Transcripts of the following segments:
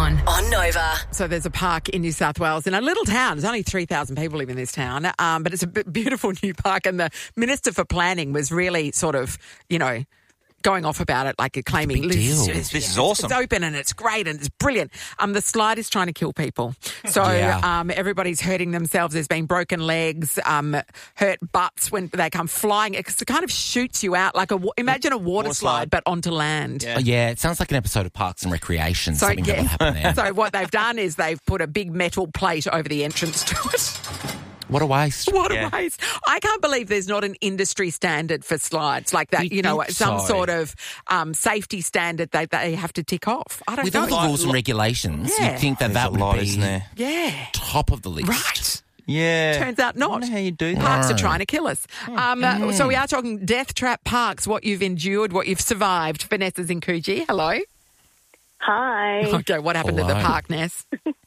on Nova. So there's a park in New South Wales in a little town. There's only 3,000 people live in this town, but it's a beautiful new park. And the Minister for Planning was really sort of, going off about it, like claiming This is awesome. It's open and it's great and it's brilliant. The slide is trying to kill people. So everybody's hurting themselves. There's been broken legs, hurt butts when they come flying. It kind of shoots you out like imagine a water slide but onto land. Yeah, it sounds like an episode of Parks and Recreation. Something that will happen there. So what they've done is they've put a big metal plate over the entrance to it. What a waste. What a waste. I can't believe there's not an industry standard for slides like that, some sort of safety standard they have to tick off. I don't With know. all the rules and regulations, you'd think that would be isn't there? top of the list. Right. Yeah. Turns out not. I wonder how you do that. Parks are trying to kill us. So we are talking death trap parks, what you've endured, what you've survived. Vanessa's in Coogee. Hello. Hi. Okay, what happened to the park, Ness?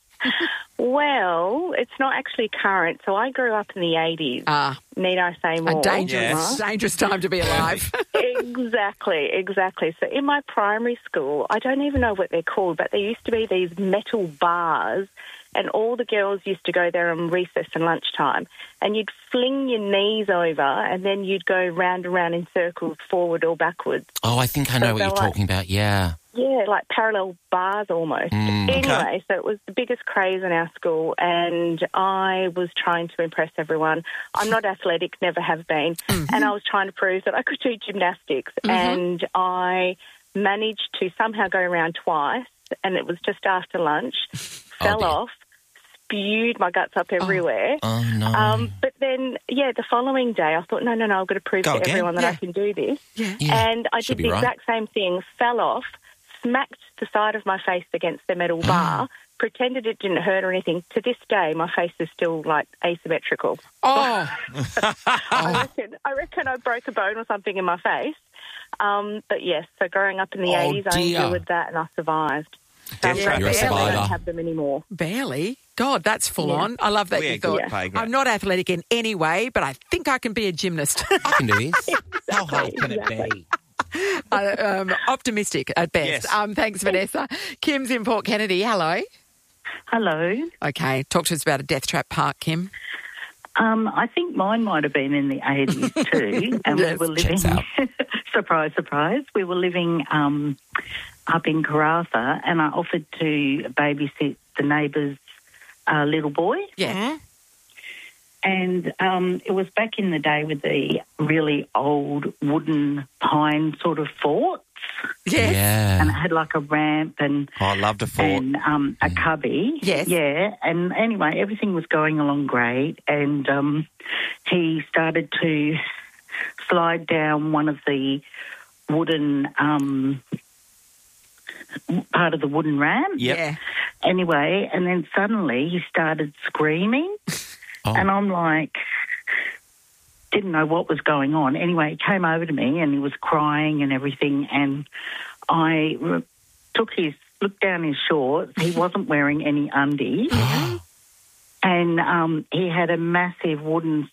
Well, it's not actually current. So I grew up in the 80s. Need I say more? A dangerous time to be alive. Exactly. So in my primary school, I don't even know what they're called, but there used to be these metal bars, and all the girls used to go there on recess and lunchtime, and you'd fling your knees over, and then you'd go round and round in circles, forward or backwards. Oh, I think I know what you're talking about, yeah. Yeah, like parallel bars almost. Anyway, so it was the biggest craze in our school, and I was trying to impress everyone. I'm not athletic, never have been, and I was trying to prove that I could do gymnastics, and I managed to somehow go around twice, and it was just after lunch, fell off, spewed my guts up everywhere. Oh, no. But then, the following day, I thought, no, I've got to prove to everyone that I can do this. Yeah. And I did the exact same thing, fell off, smacked the side of my face against the metal bar, pretended it didn't hurt or anything. To this day, my face is still, asymmetrical. Oh. I reckon I broke a bone or something in my face. But, yes, so growing up in the 80s, I endured that and I survived. You're a survivor. I don't have them anymore. Barely? God, that's full on. I love that you thought, I'm not athletic in any way, but I think I can be a gymnast. I can do this. How hard can it be? Optimistic at best. Yes. Thanks, Vanessa. Kim's in Port Kennedy. Hello. Hello. Okay, talk to us about a death trap park, Kim. I think mine might have been in the 80s too, and we were living, surprise, we were living up in Karratha, and I offered to babysit the neighbour's little boy. Yeah. And it was back in the day with the really old wooden pine sort of forts. Yes. Yeah. And it had like a ramp and I loved a fort. and a cubby. Yes. Yeah. And anyway, everything was going along great. And he started to slide down one of the wooden part of the wooden ramp. Yep. Yeah. Anyway, and then suddenly he started screaming. Oh. And I'm like, didn't know what was going on. Anyway, he came over to me and he was crying and everything, and I looked down his shorts. He wasn't wearing any undies. And he had a massive wooden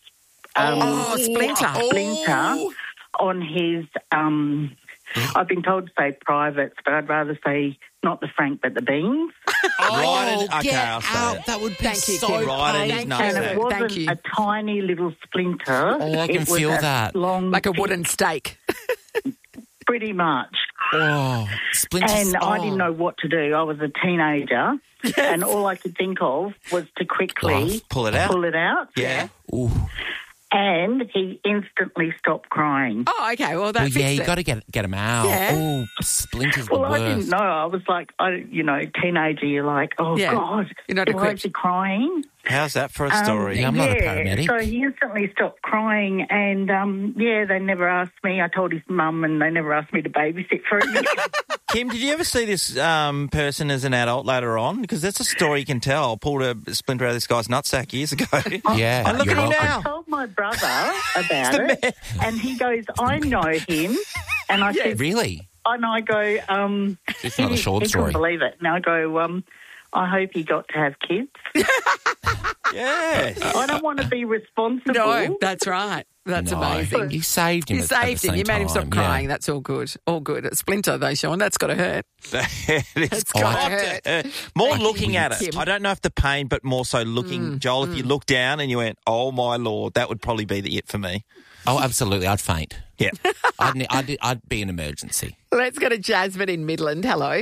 splinter on his, I've been told to say privates, but I'd rather say not the Frank but the beans. Okay, I'll say it. That would be so Right in his And nutsack. it wasn't a tiny little splinter. Oh, I can feel that. Long, like a wooden stake. pretty much. Oh, splinters. And I didn't know what to do. I was a teenager, and all I could think of was to quickly Pull it out. Yeah. Ooh. And he instantly stopped crying. Oh, okay. Well, that's You got to get him out. Yeah. Oh, splinters the Well, worst. I didn't know. I was like, teenager, you're like, oh, Yeah. God, You're not why is he crying? How's that for a story? Yeah, I'm not a paramedic. So he instantly stopped crying, and, they never asked me. I told his mum, and they never asked me to babysit for him. Kim, did you ever see this person as an adult later on? Because that's a story you can tell. I pulled a splinter out of this guy's nutsack years ago. Yeah. And look at him now. I told my brother about it, and he goes, I know him. And I said, Really? and I go, It's not a short he story. couldn't believe it. And I go, I hope he got to have kids. Yes. I don't want to be responsible. No, that's right. That's amazing. You saved him. You saved him. You made him stop crying. Yeah. That's all good. All good. Splinter, though, Sean. That's got to hurt. It's got to hurt. More looking at it. I don't know if the pain, but more so looking. Joel, if you look down and you went, oh, my Lord, that would probably be the it for me. Oh, absolutely. I'd faint. Yeah. I'd be an emergency. Let's go to Jasmine in Midland. Hello.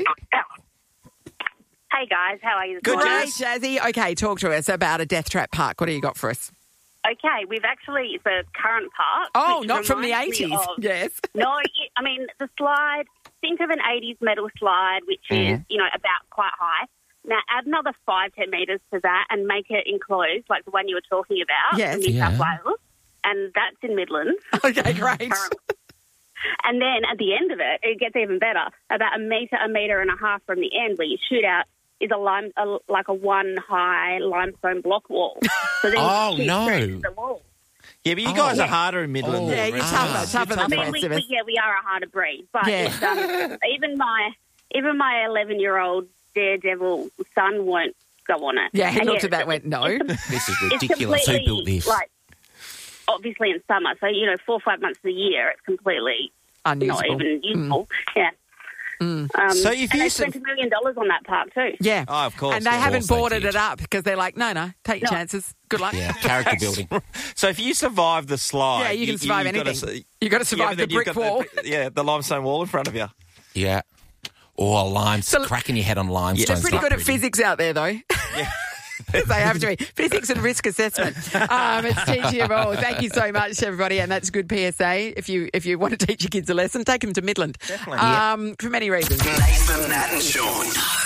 Hey, guys. How are you? Good, Jazzy. Okay, talk to us about a death trap park. What do you got for us? Okay, we've actually, it's a current park. Oh, not from the 80s. Yes. No, I mean, the slide, think of an 80s metal slide, which is, about quite high. Now, add another 5-10 metres to that and make it enclosed, like the one you were talking about in New South Wales. And that's in Midlands. Okay, great. And then at the end of it, it gets even better. About a metre and a half from the end where you shoot out is like a one-high limestone block wall. So then the wall. Yeah, but you guys are harder in Midland. Yeah, you're tougher than the rest of us. We are a harder breed. But even my 11-year-old daredevil son won't go on it. Yeah, he looked at that and went, no. This is ridiculous. Who built this? Obviously in summer, so 4 or 5 months of the year, it's completely unusable. Not even useful. Yeah. So if you spent $1 million on that park too. Yeah. Oh, of course. And they haven't boarded it up because they're like, no, take your chances. Good luck. Yeah, character building. So if you survive the slide, you can survive anything. You've got to survive the brick wall. The limestone wall in front of you. Yeah. Or cracking your head on limestone. They're pretty good at physics out there, though. Yeah. They have to be. Physics and risk assessment. It's TGMO. Thank you so much, everybody. And that's good PSA. If you want to teach your kids a lesson, take them to Midland. Definitely. For many reasons. Nathan, Nat and Sean.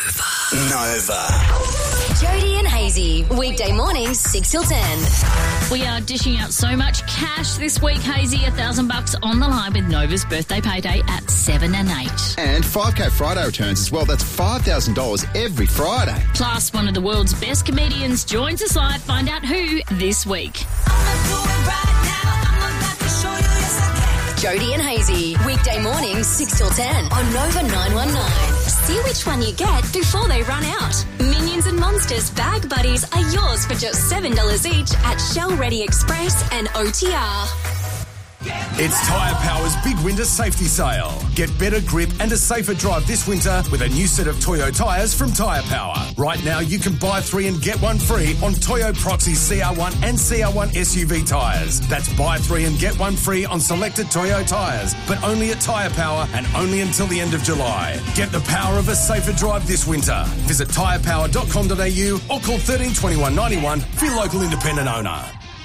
Nova. Jody and Hazy. Weekday mornings, 6 till 10. We are dishing out so much cash this week, Hazy. $1,000 on the line with Nova's birthday payday at 7 and 8. And 5K Friday returns as well. That's $5,000 every Friday. Plus, one of the world's best comedians joins us live. Find out who this week. Jody and Hazy. Weekday mornings, 6 till 10 on Nova 919. See which one you get before they run out. Minions and Monsters Bag Buddies are yours for just $7 each at Shell Ready Express and OTR. It's Tyre Power's big winter safety sale. Get better grip and a safer drive this winter with a new set of Toyo tyres from Tyre Power. Right now, you can buy 3 and get 1 free on Toyo Proxy CR1 and CR1 SUV tyres. That's buy 3 and get 1 free on selected Toyo tyres, but only at Tyre Power and only until the end of July. Get the power of a safer drive this winter. Visit tyrepower.com.au or call 13 21 91 for your local independent owner.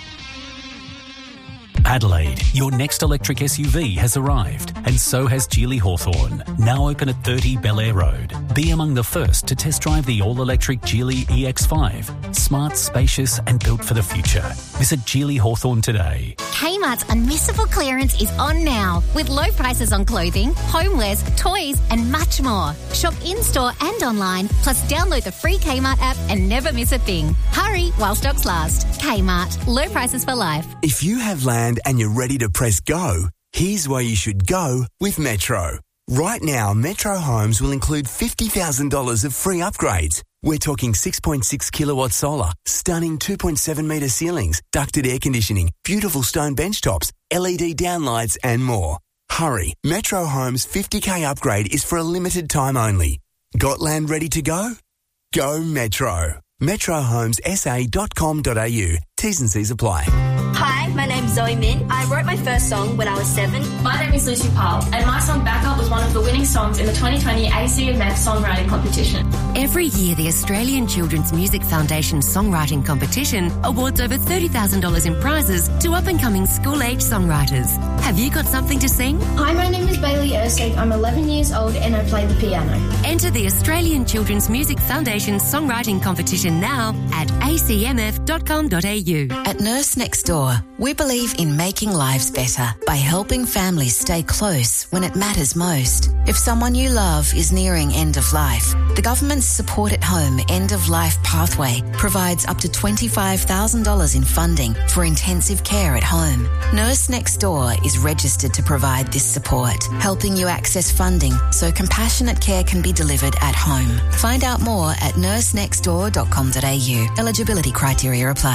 Adelaide, your next electric SUV has arrived, and so has Geely Hawthorn, now open at 30 Bel Air Road. Be among the first to test drive the all-electric Geely EX5. Smart, spacious and built for the future. Visit Geely Hawthorn today. Kmart's Unmissable Clearance is on now, with low prices on clothing, homewares, toys and much more. Shop in-store and online, plus download the free Kmart app and never miss a thing. Hurry while stocks last. Kmart, low prices for life. If you have land and you're ready to press go, here's where you should go with Metro. Right now, Metro Homes will include $50,000 of free upgrades. We're talking 6.6 kilowatt solar, stunning 2.7 metre ceilings, ducted air conditioning, beautiful stone benchtops, LED downlights and more. Hurry, Metro Homes' 50K upgrade is for a limited time only. Got land ready to go? Go Metro. metrohomessa.com.au. T's and C's apply. Hi, my name's Zoe Min. I wrote my first song when I was 7. My name is Lucy Powell, and my song Backup was one of the winning songs in the 2020 ACMF Songwriting Competition. Every year, the Australian Children's Music Foundation Songwriting Competition awards over $30,000 in prizes to up-and-coming school-age songwriters. Have you got something to sing? Hi, my name is Bailey Erskine. I'm 11 years old and I play the piano. Enter the Australian Children's Music Foundation Songwriting Competition now at acmf.com.au. At Nurse Next Door, we believe in making lives better by helping families stay close when it matters most. If someone you love is nearing end of life, the government's Support at Home End of Life Pathway provides up to $25,000 in funding for intensive care at home. Nurse Next Door is registered to provide this support, helping you access funding so compassionate care can be delivered at home. Find out more at nursenextdoor.com.au. Eligibility criteria apply.